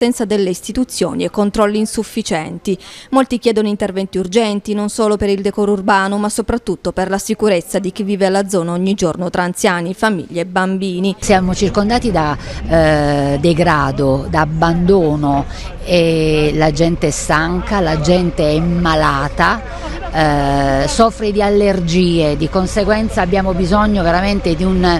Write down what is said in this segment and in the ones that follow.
delle istituzioni e controlli insufficienti. Molti chiedono interventi urgenti non solo per il decoro urbano ma soprattutto per la sicurezza di chi vive alla zona ogni giorno tra anziani, famiglie e bambini. Siamo circondati da degrado, da abbandono e la gente è stanca, la gente è malata, soffre di allergie, di conseguenza abbiamo bisogno veramente di un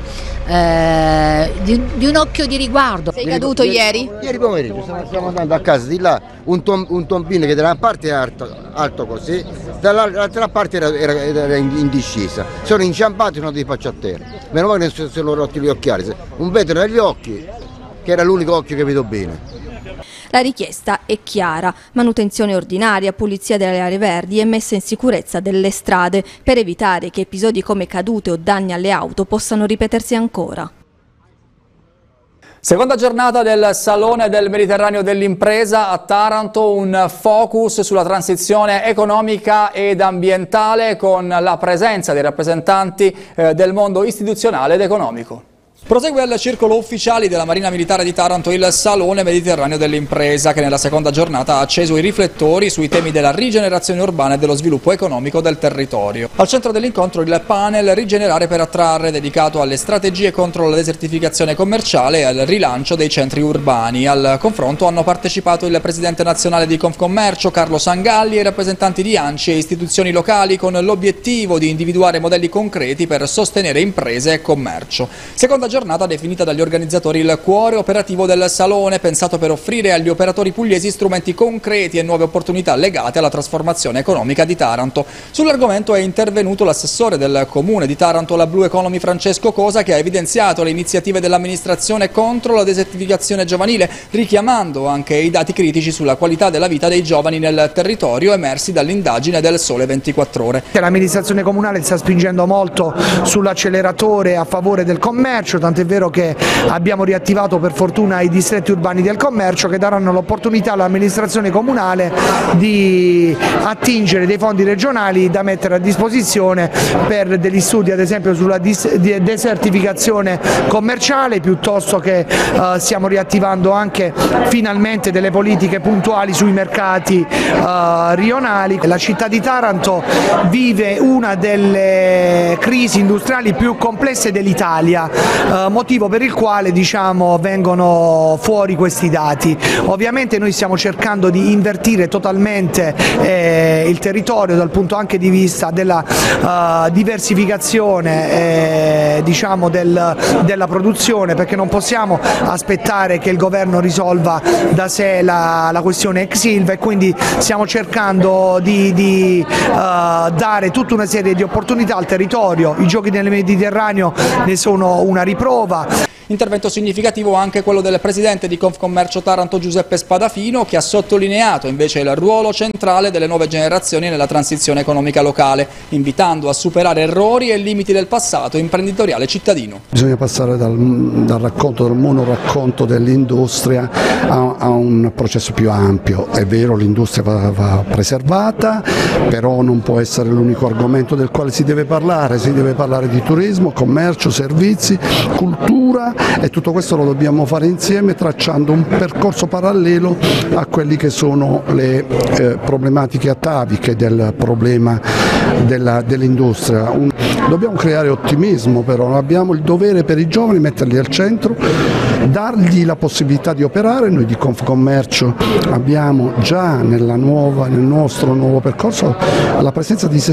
occhio di riguardo. Sei caduto ieri? Ieri pomeriggio stiamo andando a casa di là, un tombino che da una parte è alto così, dall'altra parte era in discesa. Sono inciampato e non ti faccio a terra. Meno male che se lo rotti gli occhiali, un vetro negli occhi, che era l'unico occhio che vedo bene. La richiesta è chiara: manutenzione ordinaria, pulizia delle aree verdi e messa in sicurezza delle strade per evitare che episodi come cadute o danni alle auto possano ripetersi ancora. Seconda giornata del Salone del Mediterraneo dell'Impresa a Taranto, un focus sulla transizione economica ed ambientale con la presenza dei rappresentanti del mondo istituzionale ed economico. Prosegue al circolo ufficiali della Marina Militare di Taranto il Salone Mediterraneo dell'Impresa, che nella seconda giornata ha acceso i riflettori sui temi della rigenerazione urbana e dello sviluppo economico del territorio. Al centro dell'incontro il panel Rigenerare per attrarre, dedicato alle strategie contro la desertificazione commerciale e al rilancio dei centri urbani. Al confronto hanno partecipato il presidente nazionale di Confcommercio Carlo Sangalli e i rappresentanti di ANCI e istituzioni locali, con l'obiettivo di individuare modelli concreti per sostenere imprese e commercio. Seconda giornata definita dagli organizzatori il cuore operativo del Salone, pensato per offrire agli operatori pugliesi strumenti concreti e nuove opportunità legate alla trasformazione economica di Taranto. Sull'argomento è intervenuto l'assessore del comune di Taranto alla Blue Economy Francesco Cosa, che ha evidenziato le iniziative dell'amministrazione contro la desertificazione giovanile, richiamando anche i dati critici sulla qualità della vita dei giovani nel territorio emersi dall'indagine del Sole 24 Ore. L'amministrazione comunale sta spingendo molto sull'acceleratore a favore del commercio, tant'è vero che abbiamo riattivato per fortuna i distretti urbani del commercio, che daranno l'opportunità all'amministrazione comunale di attingere dei fondi regionali da mettere a disposizione per degli studi ad esempio sulla desertificazione commerciale, piuttosto che stiamo riattivando anche finalmente delle politiche puntuali sui mercati rionali. La città di Taranto vive una delle crisi industriali più complesse dell'Italia, motivo per il quale vengono fuori questi dati. Ovviamente noi stiamo cercando di invertire totalmente il territorio dal punto anche di vista della diversificazione della produzione, perché non possiamo aspettare che il governo risolva da sé la questione ex Ilva, e quindi stiamo cercando di dare tutta una serie di opportunità al territorio. I giochi del Mediterraneo ne sono una riprova. Intervento significativo anche quello del presidente di Confcommercio Taranto Giuseppe Spadafino, che ha sottolineato invece il ruolo centrale delle nuove generazioni nella transizione economica locale, invitando a superare errori e limiti del passato imprenditoriale cittadino. Bisogna passare dal monoracconto dell'industria a un processo più ampio. È vero, l'industria va preservata, però non può essere l'unico argomento del quale si deve parlare di turismo, commercio, servizi, cultura, e tutto questo lo dobbiamo fare insieme, tracciando un percorso parallelo a quelli che sono le problematiche ataviche del problema dell'industria. Dobbiamo creare ottimismo, però abbiamo il dovere per i giovani metterli al centro, dargli la possibilità di operare. Noi di Confcommercio abbiamo già nel nostro nuovo percorso la presenza del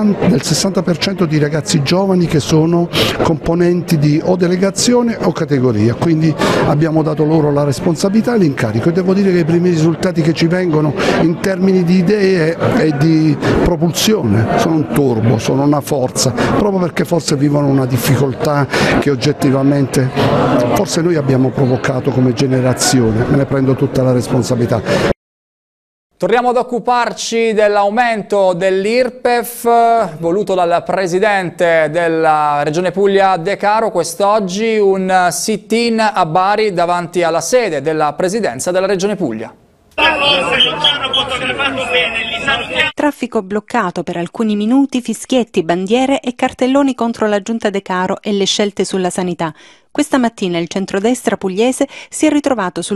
60% di ragazzi giovani che sono componenti di o delegazione o categoria, quindi abbiamo dato loro la responsabilità e l'incarico, e devo dire che i primi risultati che ci vengono in termini di idee e di propulsione sono un turbo, sono una forza, proprio perché forse vivono una difficoltà che oggettivamente forse noi abbiamo provocato come generazione. Me ne prendo tutta la responsabilità. Torniamo ad occuparci dell'aumento dell'IRPEF voluto dal presidente della Regione Puglia De Caro. Quest'oggi un sit-in a Bari davanti alla sede della presidenza della Regione Puglia. Traffico bloccato per alcuni minuti, fischietti, bandiere e cartelloni contro la giunta De Caro e le scelte sulla sanità. Questa mattina il centrodestra pugliese si è ritrovato sul